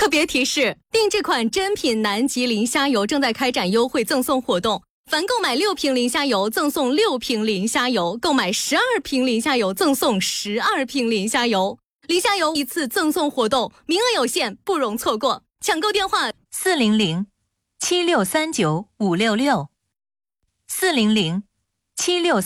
特别提示：定制款真品南极磷虾油正在开展优惠赠送活动，凡购买6瓶磷虾油赠送6瓶磷虾油，购买12瓶磷虾油赠送12瓶磷虾油。磷虾油一次赠送活动，名额有限，不容错过。抢购电话 400-7639-566，400-76